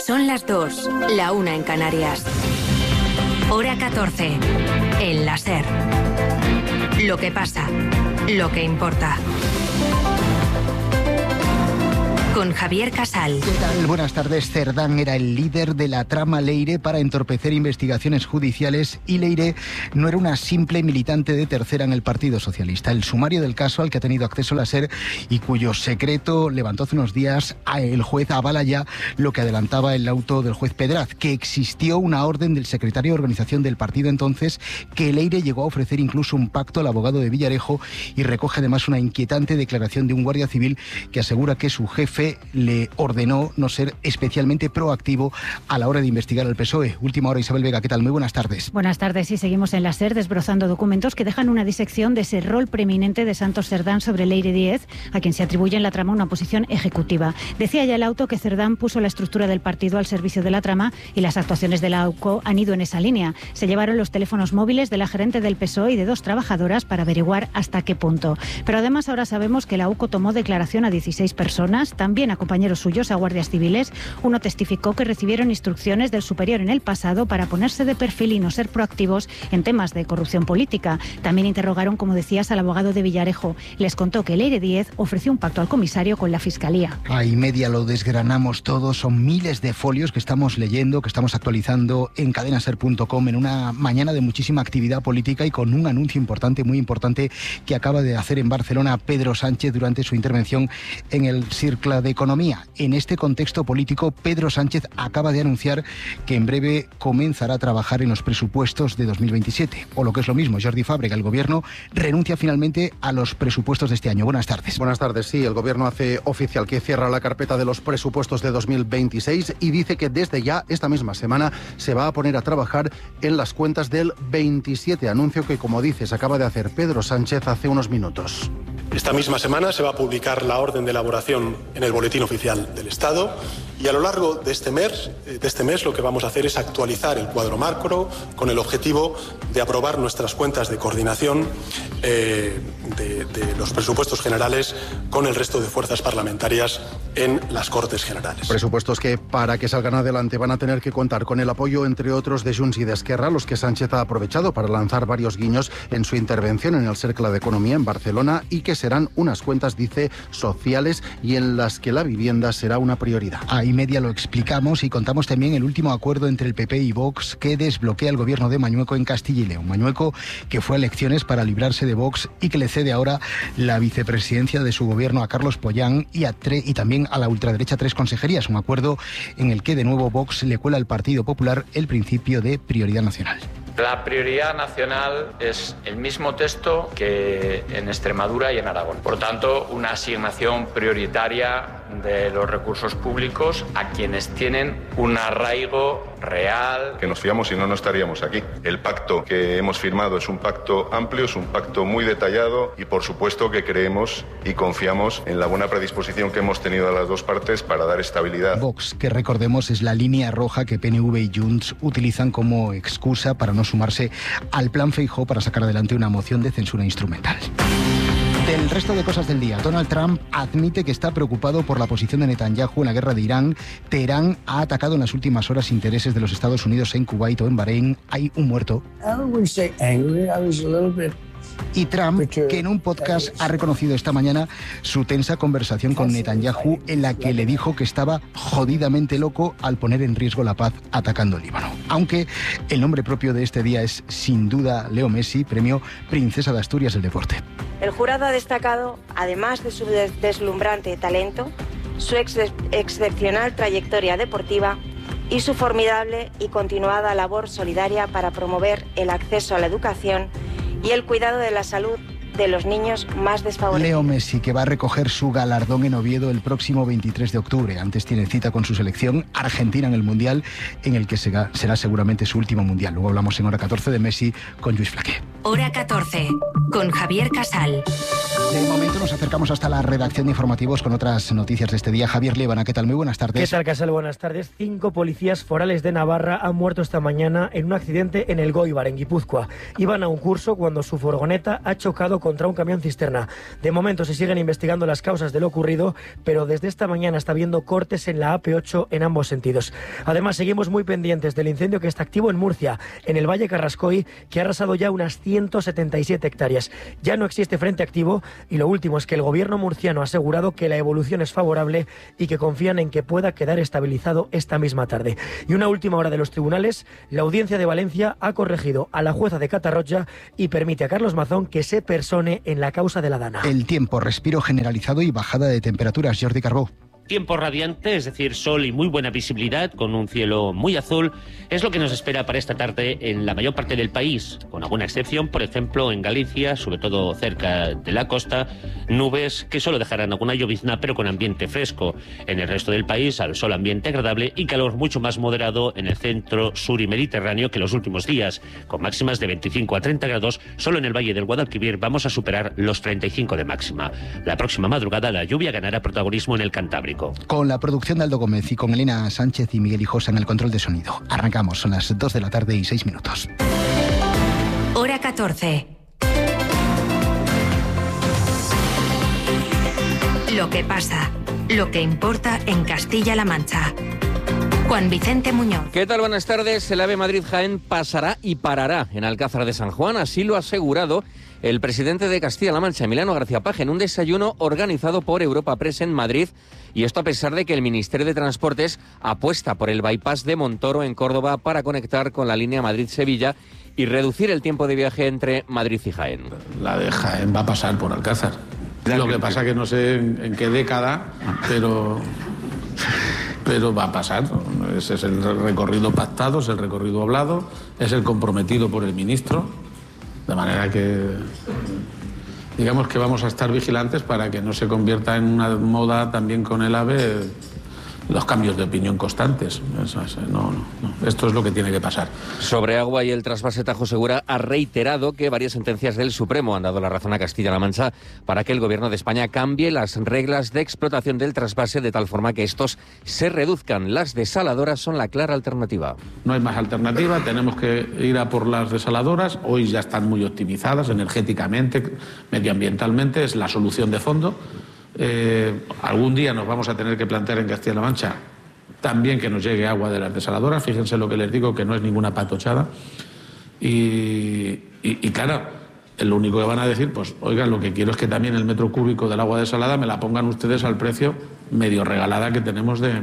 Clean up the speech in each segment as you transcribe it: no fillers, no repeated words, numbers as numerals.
Son las 2, la 1 en Canarias. Hora 14, en la SER. Lo que pasa, lo que importa. Con Javier Casal. ¿Qué tal? Buenas tardes. Cerdán era el líder de la trama Leire para entorpecer investigaciones judiciales y Leire no era una simple militante de tercera en el Partido Socialista. El sumario del caso al que ha tenido acceso la SER y cuyo secreto levantó hace unos días el juez avala ya lo que adelantaba el auto del juez Pedraz, que existió una orden del secretario de organización del partido entonces que Leire llegó a ofrecer incluso un pacto al abogado de Villarejo y recoge además una inquietante declaración de un guardia civil que asegura que su jefe le ordenó no ser especialmente proactivo a la hora de investigar al PSOE. Última hora, Isabel Vega, ¿qué tal? Muy buenas tardes. Buenas tardes, y seguimos en la SER desbrozando documentos que dejan una disección de ese rol preeminente de Santos Cerdán sobre Leire Díez, a quien se atribuye en la trama una posición ejecutiva. Decía ya el auto que Cerdán puso la estructura del partido al servicio de la trama y las actuaciones de la AUCO han ido en esa línea. Se llevaron los teléfonos móviles de la gerente del PSOE y de 2 trabajadoras para averiguar hasta qué punto. Pero además ahora sabemos que la AUCO tomó declaración a 16 personas, también a compañeros suyos, a guardias civiles. Uno testificó que recibieron instrucciones del superior en el pasado para ponerse de perfil y no ser proactivos en temas de corrupción política. También interrogaron, como decías, al abogado de Villarejo. Les contó que Leire Díez ofreció un pacto al comisario con la Fiscalía. Ahí media lo desgranamos todo. Son miles de folios que estamos leyendo, que estamos actualizando en cadenaser.com en una mañana de muchísima actividad política y con un anuncio importante, muy importante, que acaba de hacer en Barcelona Pedro Sánchez durante su intervención en el Cercle d'Economia. En este contexto político, Pedro Sánchez acaba de anunciar que en breve comenzará a trabajar en los presupuestos de 2027. O lo que es lo mismo, Jordi Fàbrega, el Gobierno renuncia finalmente a los presupuestos de este año. Buenas tardes. Buenas tardes, sí. El Gobierno hace oficial que cierra la carpeta de los presupuestos de 2026 y dice que desde ya, esta misma semana, se va a poner a trabajar en las cuentas del 27. Anuncio que, como dices, acaba de hacer Pedro Sánchez hace unos minutos. Esta misma semana se va a publicar la orden de elaboración en el Boletín Oficial del Estado y a lo largo de este mes lo que vamos a hacer es actualizar el cuadro macro con el objetivo de aprobar nuestras cuentas de coordinación de los presupuestos generales con el resto de fuerzas parlamentarias en las Cortes Generales. Presupuestos que, para que salgan adelante, van a tener que contar con el apoyo, entre otros, de Junts y de Esquerra, los que Sánchez ha aprovechado para lanzar varios guiños en su intervención en el Cercle d'Economia en Barcelona y que serán unas cuentas, dice, sociales y en las que la vivienda será una prioridad. Ahí media lo explicamos y contamos también el último acuerdo entre el PP y Vox que desbloquea el gobierno de Mañueco en Castilla y León. Mañueco, que fue a elecciones para librarse de Vox y que le cede ahora la vicepresidencia de su gobierno a Carlos Pollán y también a la ultraderecha 3 consejerías. Un acuerdo en el que de nuevo Vox le cuela al Partido Popular el principio de prioridad nacional. La prioridad nacional es el mismo texto que en Extremadura y en Aragón. Por tanto, una asignación prioritaria de los recursos públicos a quienes tienen un arraigo real. Que nos fiamos y no estaríamos aquí. El pacto que hemos firmado es un pacto amplio, es un pacto muy detallado y por supuesto que creemos y confiamos en la buena predisposición que hemos tenido a las dos partes para dar estabilidad. Vox, que recordemos es la línea roja que PNV y Junts utilizan como excusa para no sumarse al plan Feijóo para sacar adelante una moción de censura instrumental. Del resto de cosas del día, Donald Trump admite que está preocupado por la posición de Netanyahu en la guerra de Irán. Teherán ha atacado en las últimas horas intereses de los Estados Unidos en Kuwait o en Bahrein. Hay un muerto. Y Trump, que en un podcast ha reconocido esta mañana su tensa conversación con Netanyahu en la que le dijo que estaba jodidamente loco al poner en riesgo la paz atacando el Líbano. Aunque el nombre propio de este día es sin duda Leo Messi, premio Princesa de Asturias del deporte. El jurado ha destacado, además de su deslumbrante talento, su excepcional trayectoria deportiva y su formidable y continuada labor solidaria para promover el acceso a la educación y el cuidado de la salud de los niños más desfavorecidos. Leo Messi, que va a recoger su galardón en Oviedo el próximo 23 de octubre. Antes tiene cita con su selección Argentina en el Mundial, en el que será seguramente su último Mundial. Luego hablamos en Hora 14 de Messi con Lluís Flaqué. Hora 14, con Javier Casal. De momento nos acercamos hasta la redacción de informativos con otras noticias de este día. Javier Líbana, ¿qué tal? Muy buenas tardes. ¿Qué tal, Casal? Buenas tardes. 5 policías forales de Navarra han muerto esta mañana en un accidente en el Goibar, en Guipúzcoa. Iban a un curso cuando su furgoneta ha chocado contra un camión cisterna. De momento se siguen investigando las causas de lo ocurrido, pero desde esta mañana está habiendo cortes en la AP8 en ambos sentidos. Además, seguimos muy pendientes del incendio que está activo en Murcia, en el Valle Carrascoy, que ha arrasado ya unas 177 hectáreas. Ya no existe frente activo. Y lo último es que el gobierno murciano ha asegurado que la evolución es favorable y que confían en que pueda quedar estabilizado esta misma tarde. Y una última hora de los tribunales, la Audiencia de Valencia ha corregido a la jueza de Catarroja y permite a Carlos Mazón que se persone en la causa de la Dana. El tiempo, respiro generalizado y bajada de temperaturas. Jordi Carbó. Tiempo radiante, es decir, sol y muy buena visibilidad, con un cielo muy azul, es lo que nos espera para esta tarde en la mayor parte del país, con alguna excepción, por ejemplo, en Galicia, sobre todo cerca de la costa, nubes que solo dejarán alguna llovizna, pero con ambiente fresco. En el resto del país, al sol ambiente agradable y calor mucho más moderado en el centro, sur y mediterráneo que los últimos días, con máximas de 25 a 30 grados, solo en el Valle del Guadalquivir vamos a superar los 35 de máxima. La próxima madrugada la lluvia ganará protagonismo en el Cantábrico. Con la producción de Aldo Gómez y con Elena Sánchez y Miguel Hijosa en el control de sonido. Arrancamos, son las 2 de la tarde y 6 minutos. Hora 14. Lo que pasa, lo que importa en Castilla-La Mancha. Juan Vicente Muñoz. ¿Qué tal? Buenas tardes. El AVE Madrid-Jaén pasará y parará en Alcázar de San Juan. Así lo ha asegurado el presidente de Castilla-La Mancha, Emiliano García Paje, en un desayuno organizado por Europa Press en Madrid. Y esto a pesar de que el Ministerio de Transportes apuesta por el bypass de Montoro en Córdoba para conectar con la línea Madrid-Sevilla y reducir el tiempo de viaje entre Madrid y Jaén. La de Jaén va a pasar por Alcázar. Lo que pasa que no sé en qué década, pero va a pasar. Ese es el recorrido pactado, es el recorrido hablado, es el comprometido por el ministro, de manera que digamos que vamos a estar vigilantes para que no se convierta en una moda también con el AVE los cambios de opinión constantes. No. Esto es lo que tiene que pasar. Sobre agua y el trasvase Tajo Segura ha reiterado que varias sentencias del Supremo han dado la razón a Castilla-La Mancha para que el Gobierno de España cambie las reglas de explotación del trasvase de tal forma que estos se reduzcan. Las desaladoras son la clara alternativa. No hay más alternativa, tenemos que ir a por las desaladoras. Hoy ya están muy optimizadas energéticamente, medioambientalmente, es la solución de fondo. Algún día nos vamos a tener que plantear en Castilla-La Mancha también que nos llegue agua de las desaladoras. Fíjense lo que les digo, que no es ninguna patochada. Y claro, lo único que van a decir, pues oigan, lo que quiero es que también el metro cúbico del agua desalada me la pongan ustedes al precio medio regalada que tenemos del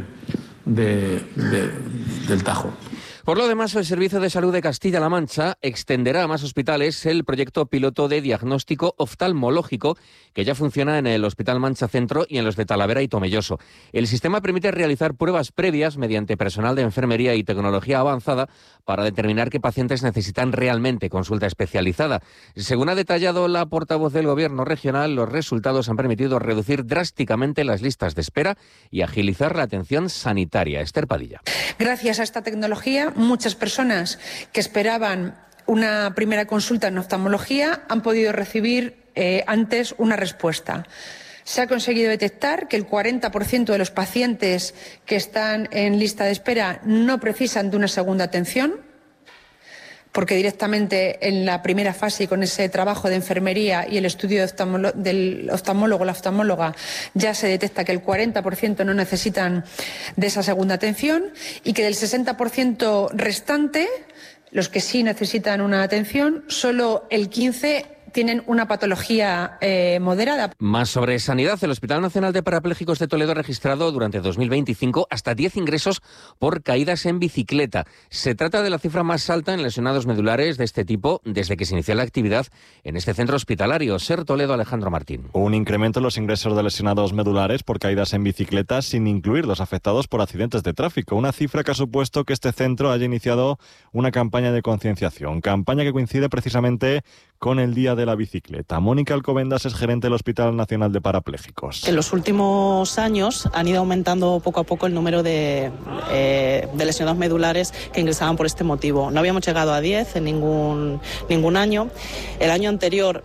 Tajo. Por lo demás, el Servicio de Salud de Castilla-La Mancha extenderá a más hospitales el proyecto piloto de diagnóstico oftalmológico que ya funciona en el Hospital Mancha Centro y en los de Talavera y Tomelloso. El sistema permite realizar pruebas previas mediante personal de enfermería y tecnología avanzada para determinar qué pacientes necesitan realmente consulta especializada. Según ha detallado la portavoz del Gobierno regional, los resultados han permitido reducir drásticamente las listas de espera y agilizar la atención sanitaria. Esther Padilla. Gracias a esta tecnología, muchas personas que esperaban una primera consulta en oftalmología han podido recibir antes una respuesta. Se ha conseguido detectar que el 40% de los pacientes que están en lista de espera no precisan de una segunda atención, porque directamente en la primera fase y con ese trabajo de enfermería y el estudio del oftalmólogo o la oftalmóloga ya se detecta que el 40% no necesitan de esa segunda atención y que del 60% restante, los que sí necesitan una atención, solo el 15% tienen una patología moderada. Más sobre sanidad. El Hospital Nacional de Parapléjicos de Toledo ha registrado durante 2025 hasta 10 ingresos por caídas en bicicleta. Se trata de la cifra más alta en lesionados medulares de este tipo desde que se inició la actividad en este centro hospitalario. SER Toledo, Alejandro Martín. Un incremento en los ingresos de lesionados medulares por caídas en bicicleta sin incluir los afectados por accidentes de tráfico. Una cifra que ha supuesto que este centro haya iniciado una campaña de concienciación. Campaña que coincide precisamente con el Día de la Bicicleta. Mónica Alcobendas es gerente del Hospital Nacional de Parapléjicos. En los últimos años han ido aumentando poco a poco el número de lesionados medulares que ingresaban por este motivo. No habíamos llegado a 10 en ningún año. El año anterior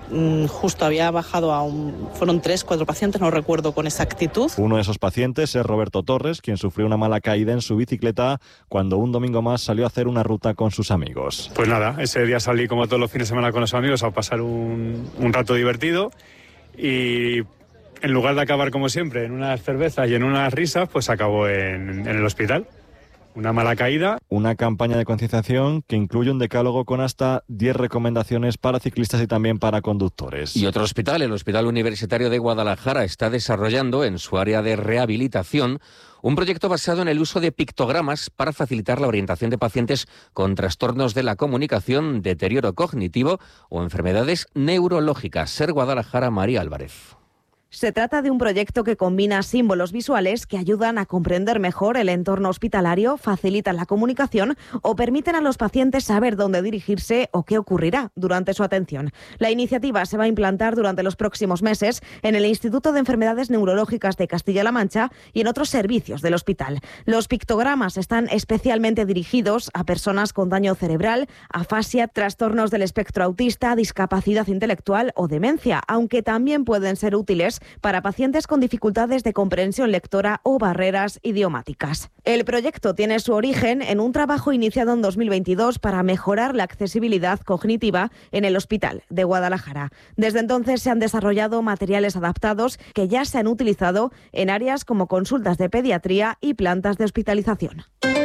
justo había bajado fueron 3-4 pacientes, no recuerdo con exactitud. Uno de esos pacientes es Roberto Torres, quien sufrió una mala caída en su bicicleta cuando un domingo más salió a hacer una ruta con sus amigos. Pues nada, ese día salí como todos los fines de semana con los amigos a pasar un rato divertido y en lugar de acabar como siempre en unas cervezas y en unas risas, pues acabó en el hospital. Una mala caída. Una campaña de concienciación que incluye un decálogo con hasta 10 recomendaciones para ciclistas y también para conductores. Y otro hospital, el Hospital Universitario de Guadalajara, está desarrollando en su área de rehabilitación un proyecto basado en el uso de pictogramas para facilitar la orientación de pacientes con trastornos de la comunicación, deterioro cognitivo o enfermedades neurológicas. SER Guadalajara, María Álvarez. Se trata de un proyecto que combina símbolos visuales que ayudan a comprender mejor el entorno hospitalario, facilitan la comunicación o permiten a los pacientes saber dónde dirigirse o qué ocurrirá durante su atención. La iniciativa se va a implantar durante los próximos meses en el Instituto de Enfermedades Neurológicas de Castilla-La Mancha y en otros servicios del hospital. Los pictogramas están especialmente dirigidos a personas con daño cerebral, afasia, trastornos del espectro autista, discapacidad intelectual o demencia, aunque también pueden ser útiles para pacientes con dificultades de comprensión lectora o barreras idiomáticas. El proyecto tiene su origen en un trabajo iniciado en 2022 para mejorar la accesibilidad cognitiva en el Hospital de Guadalajara. Desde entonces se han desarrollado materiales adaptados que ya se han utilizado en áreas como consultas de pediatría y plantas de hospitalización.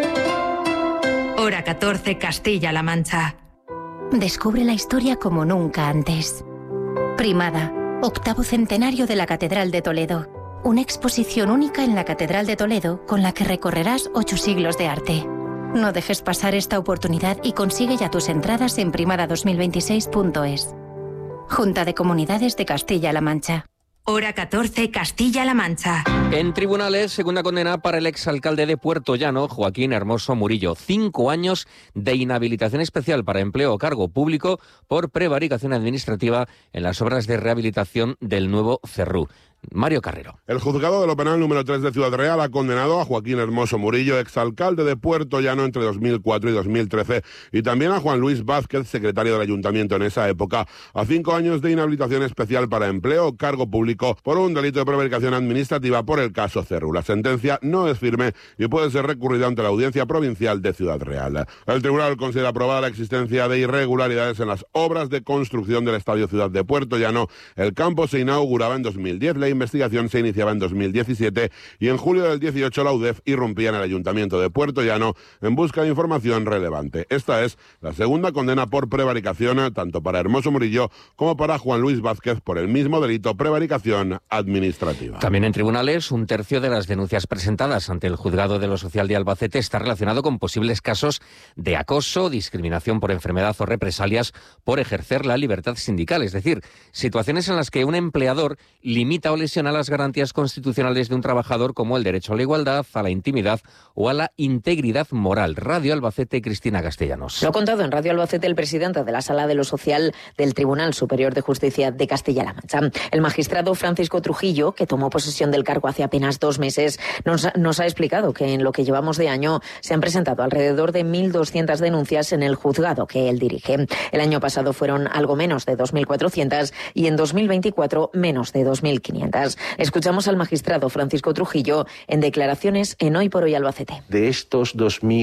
Hora 14, Castilla-La Mancha. Descubre la historia como nunca antes. Primada. 8º centenario de la Catedral de Toledo. Una exposición única en la Catedral de Toledo con la que recorrerás 8 siglos de arte. No dejes pasar esta oportunidad y consigue ya tus entradas en primada2026.es. Junta de Comunidades de Castilla-La Mancha. Hora 14, Castilla-La Mancha. En tribunales, segunda condena para el exalcalde de Puerto Llano, Joaquín Hermoso Murillo. 5 años de inhabilitación especial para empleo o cargo público por prevaricación administrativa en las obras de rehabilitación del nuevo Cerrú. Mario Carrero. El juzgado de lo penal número 3 de Ciudad Real ha condenado a Joaquín Hermoso Murillo, exalcalde de Puerto Llano entre 2004 y 2013, y también a Juan Luis Vázquez, secretario del ayuntamiento en esa época, a 5 años de inhabilitación especial para empleo o cargo público por un delito de prevaricación administrativa por el caso Cerrú. La sentencia no es firme y puede ser recurrida ante la Audiencia Provincial de Ciudad Real. El tribunal considera aprobada la existencia de irregularidades en las obras de construcción del Estadio Ciudad de Puerto Llano. El campo se inauguraba en 2010, la investigación se iniciaba en 2017 y en julio del 18 la UDEF irrumpía en el Ayuntamiento de Puerto Llano en busca de información relevante. Esta es la segunda condena por prevaricación tanto para Hermoso Murillo como para Juan Luis Vázquez por el mismo delito, prevaricación administrativa. También en tribunales, 1/3 de las denuncias presentadas ante el Juzgado de lo Social de Albacete está relacionado con posibles casos de acoso, discriminación por enfermedad o represalias por ejercer la libertad sindical, es decir, situaciones en las que un empleador limita o lesiona las garantías constitucionales de un trabajador como el derecho a la igualdad, a la intimidad o a la integridad moral. Radio Albacete, Cristina Castellanos. Lo ha contado en Radio Albacete el presidente de la Sala de lo Social del Tribunal Superior de Justicia de Castilla-La Mancha. El magistrado Francisco Trujillo, que tomó posesión del cargo hace apenas 2 meses, nos ha explicado que en lo que llevamos de año se han presentado alrededor de 1.200 denuncias en el juzgado que él dirige. El año pasado fueron algo menos de 2.400 y en 2024 menos de 2.500. Escuchamos al magistrado Francisco Trujillo en declaraciones en Hoy por Hoy Albacete. De estos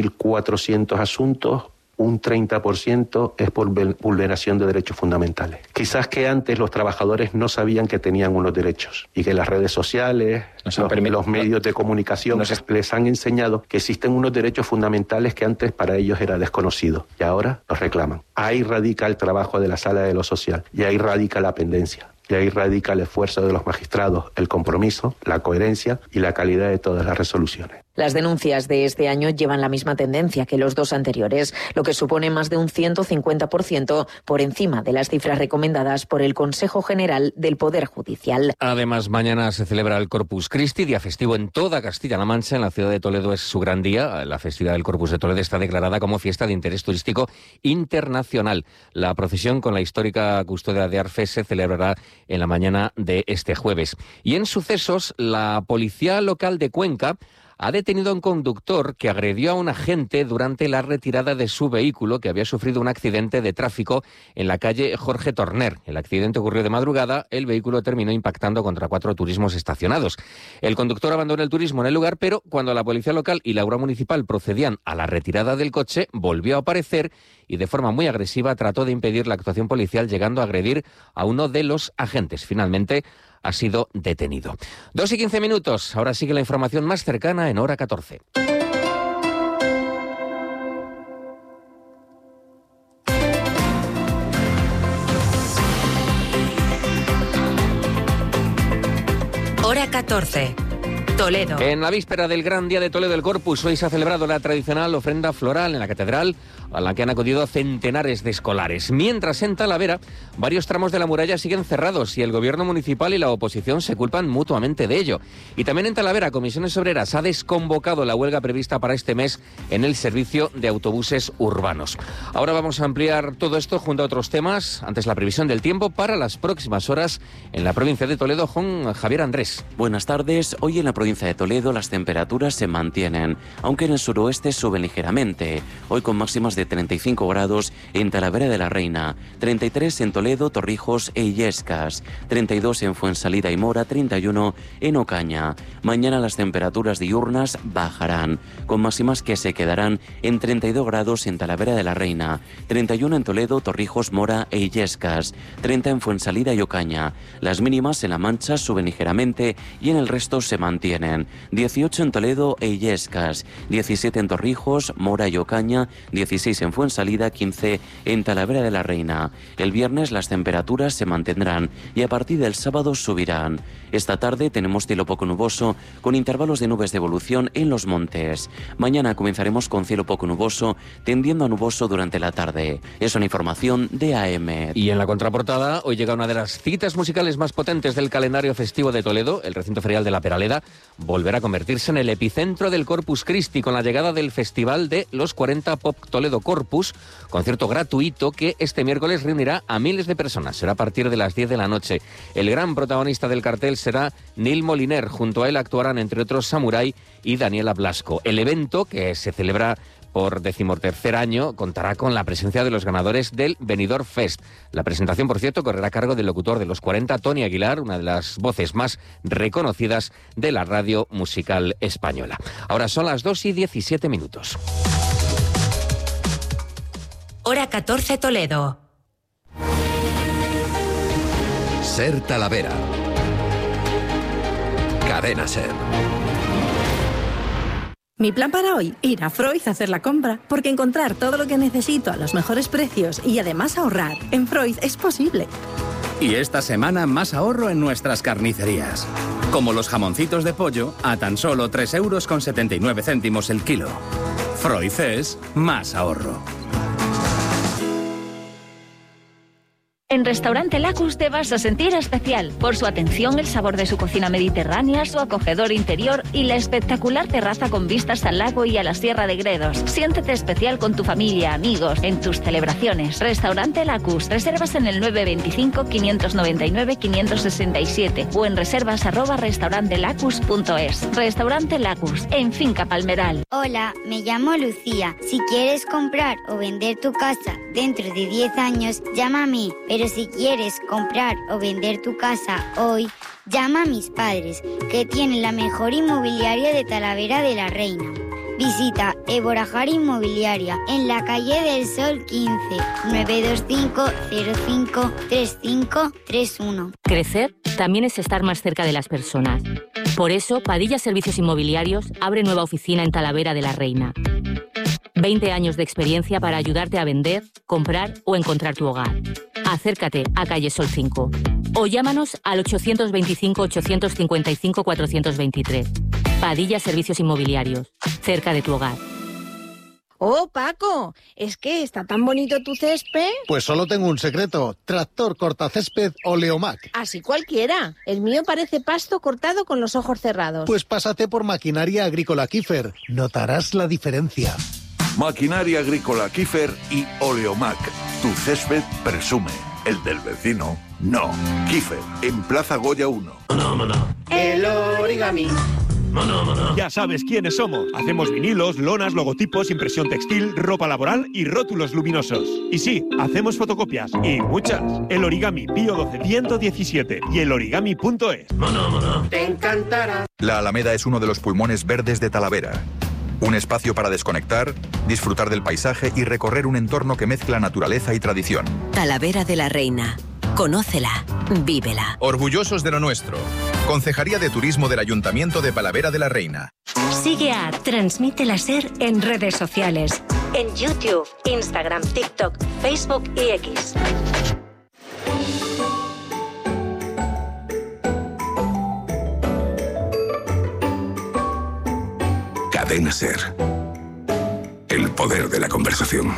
2.400 asuntos, un 30% es por vulneración de derechos fundamentales. Quizás que antes los trabajadores no sabían que tenían unos derechos y que las redes sociales, los medios de comunicación les han enseñado que existen unos derechos fundamentales que antes para ellos era desconocido y ahora los reclaman. Ahí radica el trabajo de la Sala de lo Social y ahí radica la pendencia. Y ahí radica el esfuerzo de los magistrados, el compromiso, la coherencia y la calidad de todas las resoluciones. Las denuncias de este año llevan la misma tendencia que los 2 anteriores, lo que supone más de un 150% por encima de las cifras recomendadas por el Consejo General del Poder Judicial. Además, mañana se celebra el Corpus Christi, día festivo en toda Castilla-La Mancha. En la ciudad de Toledo es su gran día. La festividad del Corpus de Toledo está declarada como fiesta de interés turístico internacional. La procesión con la histórica custodia de Arfe se celebrará en la mañana de este jueves. Y en sucesos, la policía local de Cuenca ha detenido a un conductor que agredió a un agente durante la retirada de su vehículo, que había sufrido un accidente de tráfico en la calle Jorge Torner. El accidente ocurrió de madrugada, el vehículo terminó impactando contra 4 turismos estacionados. El conductor abandonó el turismo en el lugar, pero cuando la policía local y la Guardia Municipal procedían a la retirada del coche, volvió a aparecer y de forma muy agresiva trató de impedir la actuación policial, llegando a agredir a uno de los agentes. Finalmente ha sido detenido. 2:15. Ahora sigue la información más cercana en Hora 14. Hora 14. Toledo. En la víspera del gran día de Toledo del Corpus, hoy se ha celebrado la tradicional ofrenda floral en la catedral, a la que han acudido centenares de escolares. Mientras en Talavera, varios tramos de la muralla siguen cerrados y el gobierno municipal y la oposición se culpan mutuamente de ello. Y también en Talavera, Comisiones Obreras ha desconvocado la huelga prevista para este mes en el servicio de autobuses urbanos. Ahora vamos a ampliar todo esto junto a otros temas. Antes, la previsión del tiempo para las próximas horas en la provincia de Toledo con Javier Andrés. Buenas tardes. Hoy en la provincia de Toledo las temperaturas se mantienen, aunque en el suroeste suben ligeramente. Hoy con máximas de 35 grados en Talavera de la Reina, 33 en Toledo, Torrijos e Illescas, 32 en Fuensalida y Mora, 31 en Ocaña. Mañana las temperaturas diurnas bajarán, con máximas que se quedarán en 32 grados en Talavera de la Reina, 31 en Toledo, Torrijos, Mora e Illescas, 30 en Fuensalida y Ocaña. Las mínimas en La Mancha suben ligeramente y en el resto se mantienen. 18 en Toledo e Illescas, 17 en Torrijos, Mora y Ocaña, 16 en Fuensalida, 15 en Talavera de la Reina. El viernes las temperaturas se mantendrán y a partir del sábado subirán. Esta tarde tenemos cielo poco nuboso con intervalos de nubes de evolución en los montes. Mañana comenzaremos con cielo poco nuboso, tendiendo a nuboso durante la tarde. Es una información de AM. Y en la contraportada, hoy llega una de las citas musicales más potentes del calendario festivo de Toledo. El recinto ferial de la Peraleda volverá a convertirse en el epicentro del Corpus Christi con la llegada del Festival de los 40 Pop Toledo Corpus, concierto gratuito que este miércoles reunirá a miles de personas. Será a partir de las 10 de la noche. El gran protagonista del cartel será Neil Moliner. Junto a él actuarán, entre otros, Samurai y Daniela Blasco. El evento, que se celebra por 13º año, contará con la presencia de los ganadores del Benidorm Fest. La presentación, por cierto, correrá a cargo del locutor de los 40, Tony Aguilar, una de las voces más reconocidas de la radio musical española. Ahora son las 2:17. Hora 14 Toledo. Ser Talavera. Cadena Ser. Mi plan para hoy, ir a Freud a hacer la compra, porque encontrar todo lo que necesito a los mejores precios y además ahorrar en Freud es posible. Y esta semana más ahorro en nuestras carnicerías. Como los jamoncitos de pollo a tan solo 3,79 € el kilo. Freud es más ahorro. En Restaurante Lacus te vas a sentir especial por su atención, el sabor de su cocina mediterránea, su acogedor interior y la espectacular terraza con vistas al lago y a la Sierra de Gredos. Siéntete especial con tu familia, amigos, en tus celebraciones. Restaurante Lacus. Reservas en el 925-599-567 o en reservas@restaurantelacus.es. Restaurante Lacus, en Finca Palmeral. Hola, me llamo Lucía. Si quieres comprar o vender tu casa dentro de 10 años, llama a mí. Pero si quieres comprar o vender tu casa hoy, llama a mis padres, que tienen la mejor inmobiliaria de Talavera de la Reina. Visita Eborajar Inmobiliaria en la calle del Sol 15, 925 05 3531. Crecer también es estar más cerca de las personas. Por eso, Padilla Servicios Inmobiliarios abre nueva oficina en Talavera de la Reina. 20 años de experiencia para ayudarte a vender, comprar o encontrar tu hogar. Acércate a calle Sol 5 o llámanos al 825-855-423. Padilla Servicios Inmobiliarios, cerca de tu hogar. Oh, Paco, es que está tan bonito tu césped. Pues solo tengo un secreto, tractor cortacésped Oleomac. Así cualquiera, el mío parece pasto cortado con los ojos cerrados. Pues pásate por Maquinaria Agrícola Kiefer, notarás la diferencia. Maquinaria Agrícola Kiefer y Oleomac. Tu césped presume, el del vecino no. Kiefer, en Plaza Goya 1. El origami. Ya sabes quiénes somos. Hacemos vinilos, lonas, logotipos, impresión textil, ropa laboral y rótulos luminosos. Y sí, hacemos fotocopias. Y muchas. El Origami Pío 12117 y el origami.es. Te encantará. La Alameda es uno de los pulmones verdes de Talavera. Un espacio para desconectar, disfrutar del paisaje y recorrer un entorno que mezcla naturaleza y tradición. Talavera de la Reina. Conócela, vívela. Orgullosos de lo nuestro. Concejalía de Turismo del Ayuntamiento de Talavera de la Reina. Sigue a Transmite la SER en redes sociales. En YouTube, Instagram, TikTok, Facebook y X. Cadena SER. El poder de la conversación.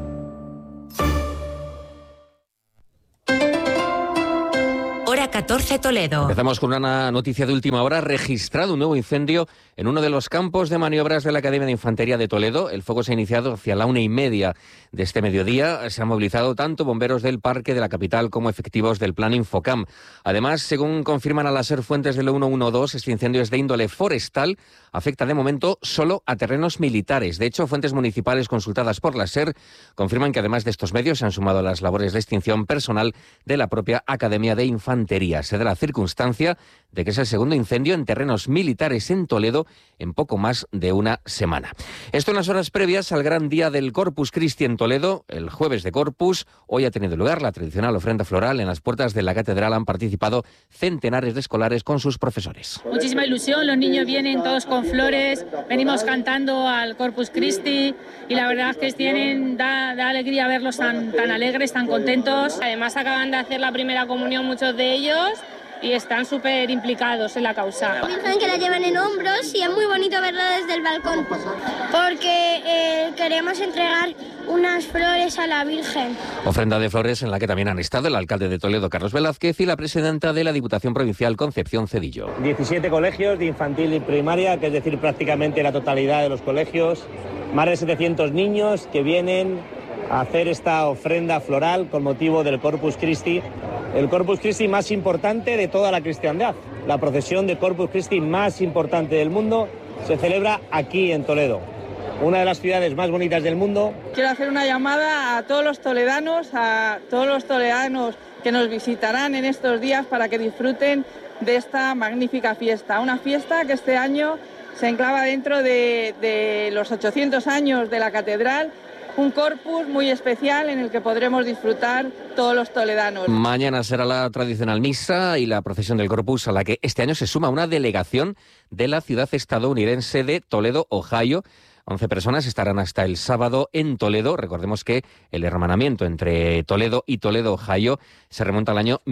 Hora 14 Toledo. Empezamos con una noticia de última hora. Registrado un nuevo incendio en uno de los campos de maniobras de la Academia de Infantería de Toledo. El fuego se ha iniciado hacia la 1:30 de este mediodía. Se han movilizado tanto bomberos del parque de la capital como efectivos del Plan Infocam. Además, según confirman a la SER fuentes del 112, este incendio es de índole forestal. Afecta de momento solo a terrenos militares. De hecho, fuentes municipales consultadas por la SER confirman que además de estos medios se han sumado a las labores de extinción personal de la propia Academia de Infantería. Se da la circunstancia de que es el segundo incendio en terrenos militares en Toledo en poco más de una semana. Esto en las horas previas al gran día del Corpus Christi en Toledo, el jueves de Corpus. Hoy ha tenido lugar la tradicional ofrenda floral. En las puertas de la catedral han participado centenares de escolares con sus profesores. Muchísima ilusión, los niños vienen todos con flores, venimos cantando al Corpus Christi y la verdad es que da alegría verlos tan alegres, tan contentos. Además acaban de hacer la primera comunión muchos de ellos y están súper implicados en la causa. La Virgen que la llevan en hombros y es muy bonito verla desde el balcón porque queremos entregar unas flores a la Virgen. Ofrenda de flores en la que también han estado el alcalde de Toledo, Carlos Velázquez, y la presidenta de la Diputación Provincial, Concepción Cedillo. 17 colegios de infantil y primaria, que es decir, prácticamente la totalidad de los colegios. Más de 700 niños que vienen a hacer esta ofrenda floral con motivo del Corpus Christi. El Corpus Christi más importante de toda la cristiandad. La procesión de Corpus Christi más importante del mundo se celebra aquí en Toledo, una de las ciudades más bonitas del mundo. Quiero hacer una llamada a todos los toledanos que nos visitarán en estos días para que disfruten de esta magnífica fiesta. Una fiesta que este año se enclava dentro de los 800 años de la catedral. Un corpus muy especial en el que podremos disfrutar todos los toledanos. Mañana será la tradicional misa y la procesión del Corpus, a la que este año se suma una delegación de la ciudad estadounidense de Toledo, Ohio. 11 personas estarán hasta el sábado en Toledo. Recordemos que el hermanamiento entre Toledo y Toledo, Ohio, se remonta al año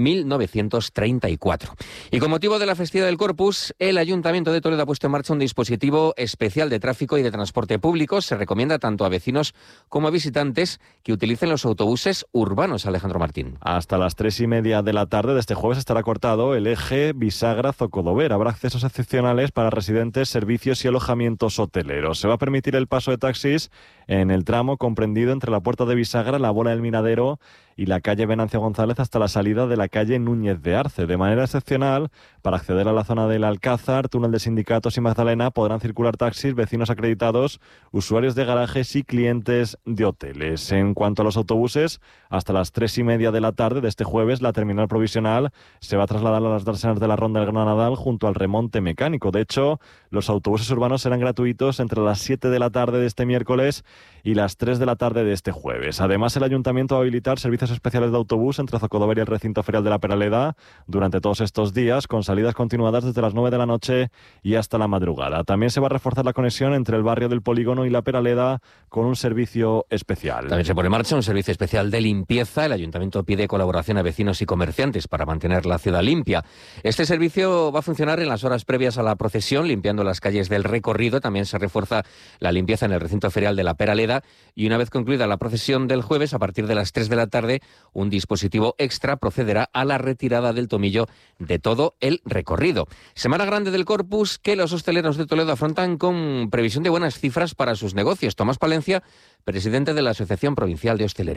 1934. Y con motivo de la festividad del Corpus, el Ayuntamiento de Toledo ha puesto en marcha un dispositivo especial de tráfico y de transporte público. Se recomienda tanto a vecinos como a visitantes que utilicen los autobuses urbanos. Alejandro Martín. Hasta las 3:30 de la tarde de este jueves estará cortado el eje Bisagra-Zocodover. Habrá accesos excepcionales para residentes, servicios y alojamientos hoteleros. Se va a permitir el paso de taxis en el tramo comprendido entre la Puerta de Bisagra, la Bola del Minadero y la calle Venancio González hasta la salida de la calle Núñez de Arce. De manera excepcional, para acceder a la zona del Alcázar, Túnel de Sindicatos y Magdalena podrán circular taxis, vecinos acreditados, usuarios de garajes y clientes de hoteles. En cuanto a los autobuses, hasta las 3:30 de la tarde de este jueves, la terminal provisional se va a trasladar a las dársenas de la Ronda del Gran Nadal junto al remonte mecánico. De hecho, los autobuses urbanos serán gratuitos entre las 7 de la tarde de este miércoles y las 3 de la tarde de este jueves. Además, el Ayuntamiento va a habilitar servicios especiales de autobús entre Zocodover y el recinto ferial de la Peraleda durante todos estos días, con salidas continuadas desde las 9 de la noche y hasta la madrugada. También se va a reforzar la conexión entre el barrio del Polígono y la Peraleda con un servicio especial. También se pone en marcha un servicio especial de limpieza. El Ayuntamiento pide colaboración a vecinos y comerciantes para mantener la ciudad limpia. Este servicio va a funcionar en las horas previas a la procesión, limpiando las calles del recorrido. También se refuerza la limpieza en el recinto ferial de la Peraleda y una vez concluida la procesión del jueves, a partir de las 3 de la tarde, un dispositivo extra procederá a la retirada del tomillo de todo el recorrido. Semana grande del Corpus que los hosteleros de Toledo afrontan con previsión de buenas cifras para sus negocios. Tomás Palencia, presidente de la Asociación Provincial de Hostelería.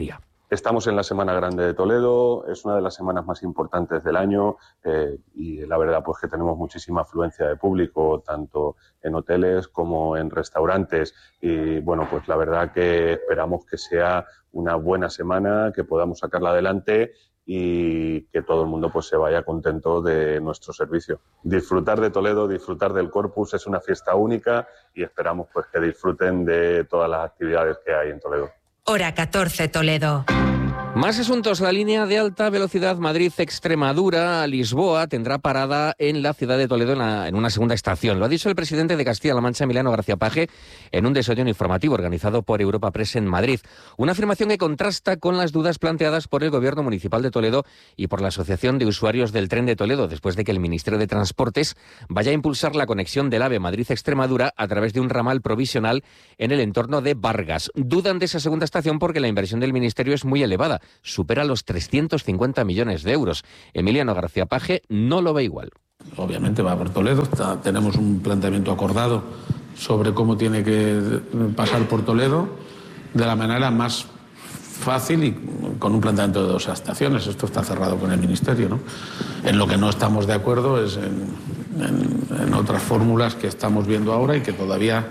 Estamos en la Semana Grande de Toledo, es una de las semanas más importantes del año y la verdad pues que tenemos muchísima afluencia de público, tanto en hoteles como en restaurantes y bueno, pues la verdad que esperamos que sea una buena semana, que podamos sacarla adelante y que todo el mundo pues se vaya contento de nuestro servicio. Disfrutar de Toledo, disfrutar del Corpus, es una fiesta única y esperamos pues que disfruten de todas las actividades que hay en Toledo. Hora 14, Toledo. Más asuntos. La línea de alta velocidad Madrid-Extremadura-Lisboa tendrá parada en la ciudad de Toledo en una segunda estación. Lo ha dicho el presidente de Castilla-La Mancha, Emiliano García Paje, en un desayuno informativo organizado por Europa Press en Madrid. Una afirmación que contrasta con las dudas planteadas por el Gobierno Municipal de Toledo y por la Asociación de Usuarios del Tren de Toledo, después de que el Ministerio de Transportes vaya a impulsar la conexión del AVE Madrid-Extremadura a través de un ramal provisional en el entorno de Vargas. Dudan de esa segunda estación porque la inversión del Ministerio es muy elevada. Supera los 350 millones de euros. Emiliano García Paje no lo ve igual. Obviamente va por Toledo, tenemos un planteamiento acordado sobre cómo tiene que pasar por Toledo de la manera más fácil y con un planteamiento de 2 estaciones. Esto está cerrado con el Ministerio, ¿no? En lo que no estamos de acuerdo es en otras fórmulas que estamos viendo ahora y que todavía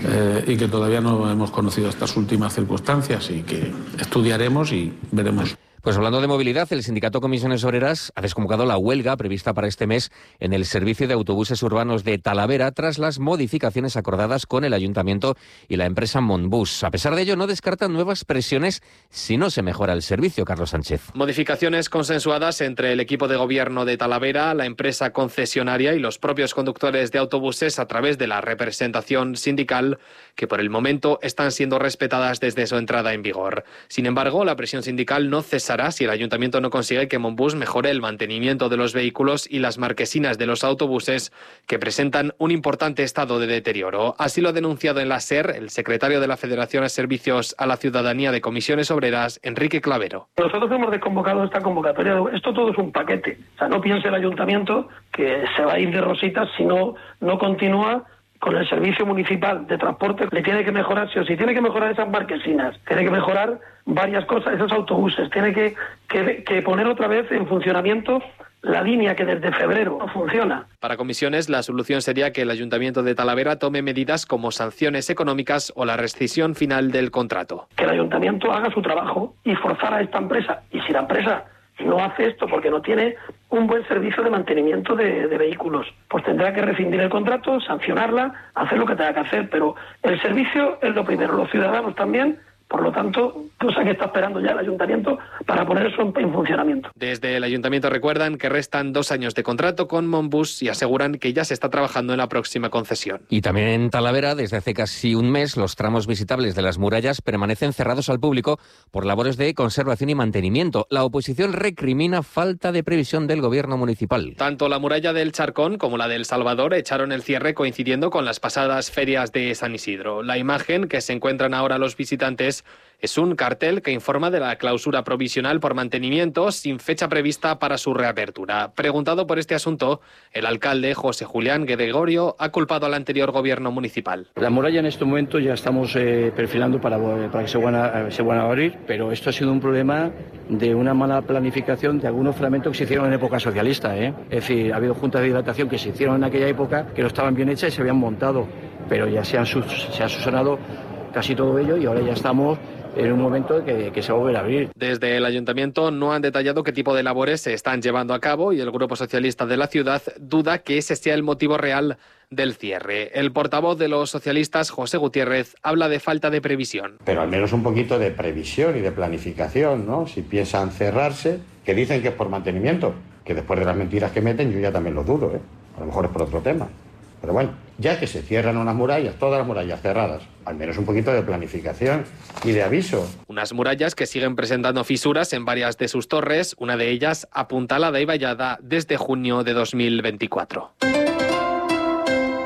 no hemos conocido estas últimas circunstancias y que estudiaremos y veremos. Pues hablando de movilidad, el sindicato Comisiones Obreras ha desconvocado la huelga prevista para este mes en el servicio de autobuses urbanos de Talavera tras las modificaciones acordadas con el ayuntamiento y la empresa Monbus. A pesar de ello, no descartan nuevas presiones si no se mejora el servicio. Carlos Sánchez. Modificaciones consensuadas entre el equipo de gobierno de Talavera, la empresa concesionaria y los propios conductores de autobuses a través de la representación sindical, que por el momento están siendo respetadas desde su entrada en vigor. Sin embargo, la presión sindical no cesa si el ayuntamiento no consigue que Monbus mejore el mantenimiento de los vehículos y las marquesinas de los autobuses que presentan un importante estado de deterioro. Así lo ha denunciado en la SER el secretario de la Federación de Servicios a la Ciudadanía de Comisiones Obreras, Enrique Clavero. Nosotros hemos desconvocado esta convocatoria. Esto todo es un paquete. O sea, no piense el ayuntamiento que se va a ir de rositas si no continúa con el servicio municipal de transporte. Le tiene que mejorar, sí o sí, tiene que mejorar esas marquesinas, tiene que mejorar varias cosas, esos autobuses, tiene que poner otra vez en funcionamiento la línea que desde febrero no funciona. Para Comisiones, la solución sería que el Ayuntamiento de Talavera tome medidas como sanciones económicas o la rescisión final del contrato. Que el Ayuntamiento haga su trabajo y forzar a esta empresa. Y si la empresa no hace esto porque no tiene un buen servicio de mantenimiento de vehículos, pues tendrá que rescindir el contrato, sancionarla, hacer lo que tenga que hacer, pero el servicio es lo primero, los ciudadanos también. Por lo tanto, cosa que está esperando ya el ayuntamiento para poner eso en funcionamiento. Desde el ayuntamiento recuerdan que restan 2 años de contrato con Monbus y aseguran que ya se está trabajando en la próxima concesión. Y también en Talavera, desde hace casi un mes, los tramos visitables de las murallas permanecen cerrados al público por labores de conservación y mantenimiento. La oposición recrimina falta de previsión del gobierno municipal. Tanto la muralla del Charcón como la del Salvador echaron el cierre coincidiendo con las pasadas ferias de San Isidro. La imagen que se encuentran ahora los visitantes es un cartel que informa de la clausura provisional por mantenimiento sin fecha prevista para su reapertura. Preguntado por este asunto, el alcalde José Julián Gregorio ha culpado al anterior gobierno municipal. La muralla en este momento ya estamos perfilando para que se van a abrir, pero esto ha sido un problema de una mala planificación de algunos fragmentos que se hicieron en época socialista. Es decir, ha habido juntas de hidratación que se hicieron en aquella época que no estaban bien hechas y se habían montado, pero ya se ha subsanado casi todo ello y ahora ya estamos en un momento que se va a volver a abrir. Desde el ayuntamiento no han detallado qué tipo de labores se están llevando a cabo y el Grupo Socialista de la ciudad duda que ese sea el motivo real del cierre. El portavoz de los socialistas, José Gutiérrez, habla de falta de previsión. Pero al menos un poquito de previsión y de planificación, ¿no? Si piensan cerrarse, que dicen que es por mantenimiento, que después de las mentiras que meten yo ya también lo dudo, ¿eh? A lo mejor es por otro tema. Pero bueno, ya que se cierran unas murallas, todas las murallas cerradas, al menos un poquito de planificación y de aviso. Unas murallas que siguen presentando fisuras en varias de sus torres, una de ellas apuntalada y vallada desde junio de 2024. Hora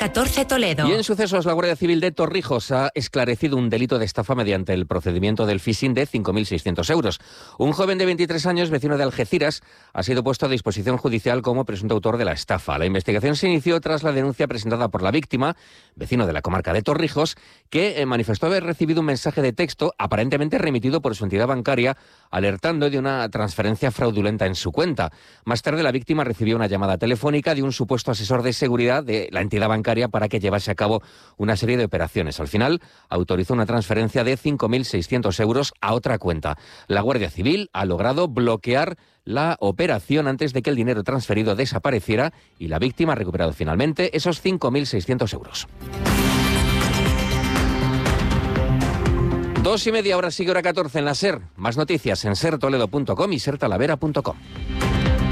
14 Toledo. Y en sucesos, la Guardia Civil de Torrijos ha esclarecido un delito de estafa mediante el procedimiento del phishing de 5.600 euros. Un joven de 23 años, vecino de Algeciras, ha sido puesto a disposición judicial como presunto autor de la estafa. La investigación se inició tras la denuncia presentada por la víctima, vecino de la comarca de Torrijos, que manifestó haber recibido un mensaje de texto aparentemente remitido por su entidad bancaria, alertando de una transferencia fraudulenta en su cuenta. Más tarde, la víctima recibió una llamada telefónica de un supuesto asesor de seguridad de la entidad bancaria para que llevase a cabo una serie de operaciones. Al final, autorizó una transferencia de 5.600 euros a otra cuenta. La Guardia Civil ha logrado bloquear la operación antes de que el dinero transferido desapareciera y la víctima ha recuperado finalmente esos 5.600 euros. 2:30, ahora sigue hora 14 en la SER. Más noticias en sertoledo.com y sertalavera.com.